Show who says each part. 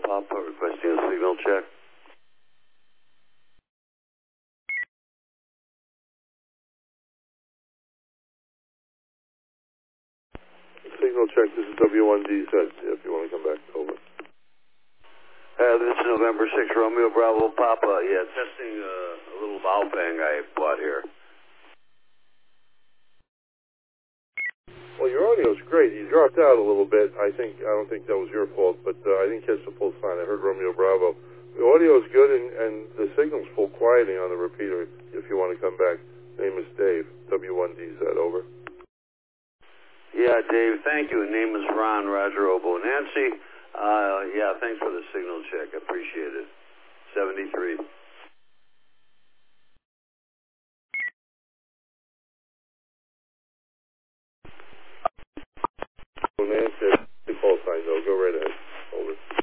Speaker 1: Papa, requesting a signal check.
Speaker 2: Signal check, this is W1DZ, if you want to come back, over.
Speaker 1: This is November 6, Romeo Bravo Papa. Yeah, testing a little valve bang I bought here.
Speaker 2: Well, your audio's great. You dropped out a little bit. I don't think that was your fault, but I didn't catch the full sign. I heard Romeo Bravo. The audio's good, and the signal's full quieting on the repeater, if you want to come back. Name is Dave, W1DZ, over.
Speaker 1: Yeah, Dave, thank you. Name is Ron, Roger Obo Nancy. Yeah, thanks for the signal check. Appreciate it. 73.
Speaker 2: Nancy,